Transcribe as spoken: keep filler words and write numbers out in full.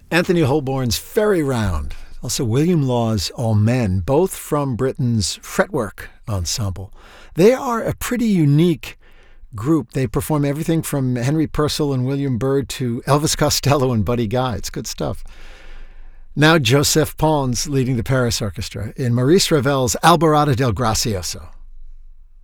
Anthony Holborn's Ferry Round. Also William Law's All Men, both from Britain's Fretwork Ensemble. They are a pretty unique group. They perform everything from Henry Purcell and William Byrd to Elvis Costello and Buddy Guy. It's good stuff. Now Joseph Pons leading the Paris Orchestra in Maurice Ravel's Alborada del Gracioso.